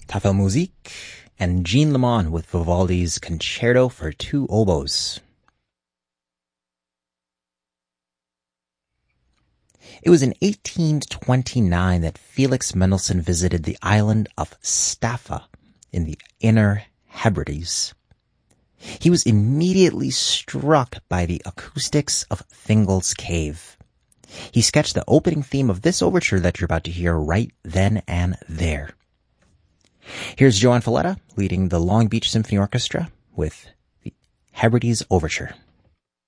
Tafelmusik, and Jean Lemon with Vivaldi's Concerto for Two Oboes. It was in 1829 that Felix Mendelssohn visited the island of Staffa in the Inner Hebrides. He was immediately struck by the acoustics of Fingal's Cave. He sketched the opening theme of this overture that you're about to hear right then and there. Here's Joan Falletta leading the Long Beach Symphony Orchestra with the Hebrides Overture.